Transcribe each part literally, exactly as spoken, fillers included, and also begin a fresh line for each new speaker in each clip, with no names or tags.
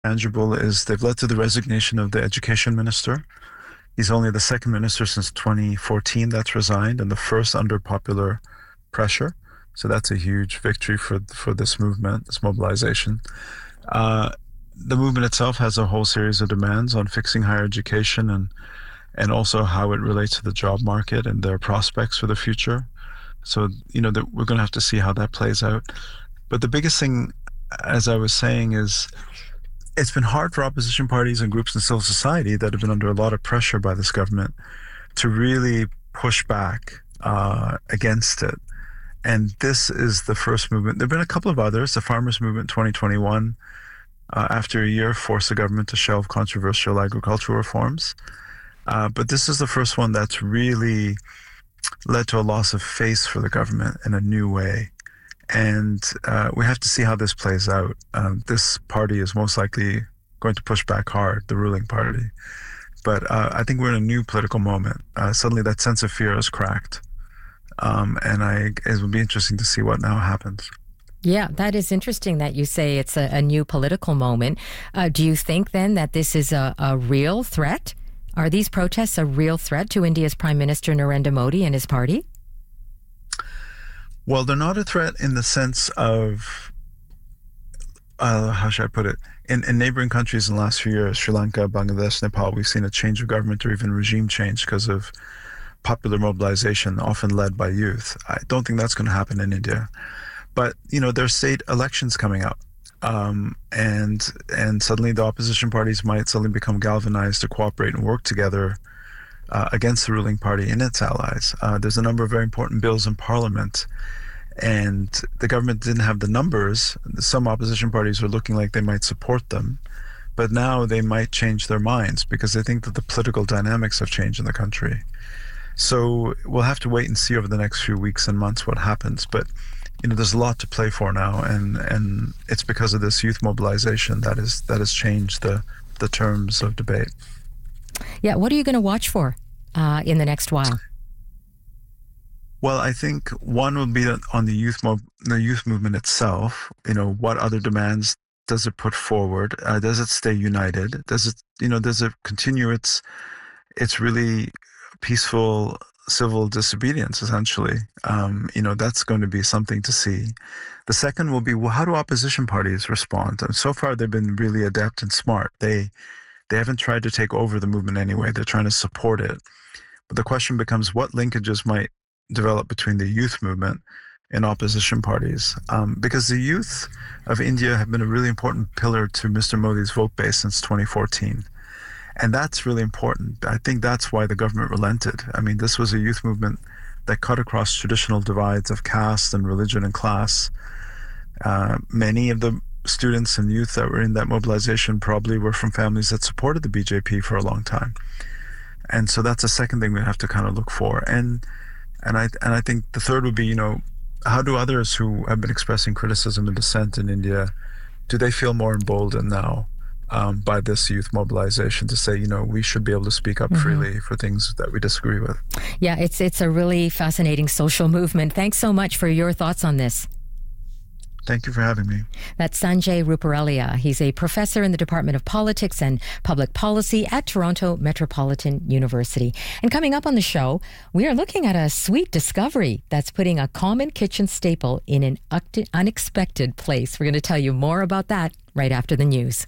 tangible is they've led to the resignation of the education minister. He's only the second minister since twenty fourteen that's resigned, and the first under popular pressure. So that's a huge victory for for this movement, this mobilization. Uh, the movement itself has a whole series of demands on fixing higher education and and also how it relates to the job market and their prospects for the future. So, you know, that we're going to have to see how that plays out. But the biggest thing, as I was saying, is it's been hard for opposition parties and groups in civil society that have been under a lot of pressure by this government to really push back uh, against it. And this is the first movement. There have been a couple of others. The Farmers Movement twenty twenty-one, uh, after a year, forced the government to shelve controversial agricultural reforms. Uh, but this is the first one that's really led to a loss of face for the government in a new way. And uh, we have to see how this plays out. Um, this party is most likely going to push back hard, the ruling party. But uh, I think we're in a new political moment. Uh, suddenly that sense of fear is cracked. Um, and I, it will be interesting to see what now happens.
Yeah, that is interesting that you say it's a, a new political moment. Uh, do you think then that this is a, a real threat? Are these protests a real threat to India's Prime Minister Narendra Modi and his party?
Well, they're not a threat in the sense of, uh, how should I put it? In, in neighboring countries in the last few years, Sri Lanka, Bangladesh, Nepal, we've seen a change of government or even regime change because of popular mobilization, often led by youth. I don't think that's going to happen in India. But, you know, there are state elections coming up. Um, and and suddenly the opposition parties might suddenly become galvanized to cooperate and work together uh, against the ruling party and its allies. Uh, there's a number of very important bills in Parliament, and the government didn't have the numbers. Some opposition parties are looking like they might support them, but now they might change their minds because they think that the political dynamics have changed in the country. So we'll have to wait and see over the next few weeks and months what happens. But you know, there's a lot to play for now, and, and it's because of this youth mobilization that is that has changed the, the terms of debate.
Yeah, what are you going to watch for uh, in the next while?
Well, I think one will be on the youth mo- the youth movement itself. You know, what other demands does it put forward? Uh, does it stay united? Does it, you know, does it continue its its really peaceful civil disobedience, essentially? Um, you know, that's going to be something to see. The second will be, well, how do opposition parties respond? And so far, they've been really adept and smart. They they haven't tried to take over the movement anyway. They're trying to support it. But the question becomes, what linkages might develop between the youth movement and opposition parties? Um, because the youth of India have been a really important pillar to Mister Modi's vote base since twenty fourteen. And that's really important. I think that's why the government relented. I mean, this was a youth movement that cut across traditional divides of caste and religion and class. Uh, many of the students and youth that were in that mobilization probably were from families that supported the B J P for a long time. And so that's the second thing we have to kind of look for. And and I and I think the third would be, you know, how do others who have been expressing criticism and dissent in India, do they feel more emboldened now Um, by this youth mobilization to say, you know, we should be able to speak up mm-hmm. freely for things that we disagree with?
Yeah, it's it's a really fascinating social movement. Thanks so much for your thoughts on this.
Thank you for having me.
That's Sanjay Ruparelia. He's a professor in the Department of Politics and Public Policy at Toronto Metropolitan University. And coming up on the show, we are looking at a sweet discovery that's putting a common kitchen staple in an unexpected place. We're going to tell you more about that right after the news.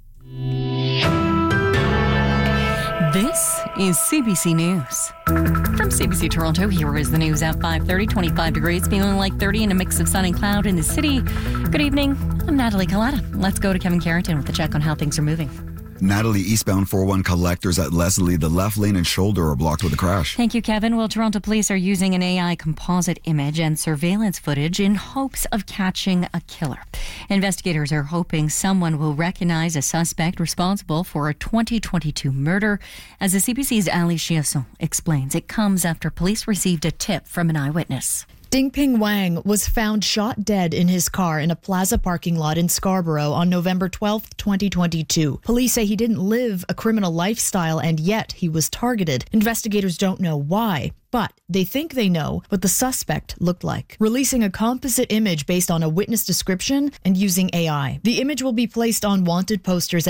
This is C B C News. From C B C Toronto, here is the news at five thirty, twenty-five degrees, feeling like thirty and a mix of sun and cloud in the city. Good evening. I'm Natalie Collada. Let's go to Kevin Carrington with a check on how things are moving.
Natalie, eastbound four oh one collectors at Leslie, the left lane and shoulder are blocked with a crash.
Thank you, Kevin. Well, Toronto police are using an A I composite image and surveillance footage in hopes of catching a killer. Investigators are hoping someone will recognize a suspect responsible for a twenty twenty-two murder. As the C B C's Ali Chiasson explains, it comes after police received a tip from an eyewitness.
Dingping Wang was found shot dead in his car in a plaza parking lot in Scarborough on November twelfth, twenty twenty-two. Police say he didn't live a criminal lifestyle and yet he was targeted. Investigators don't know why, but they think they know what the suspect looked like, releasing a composite image based on a witness description and using A I. The image will be placed on wanted posters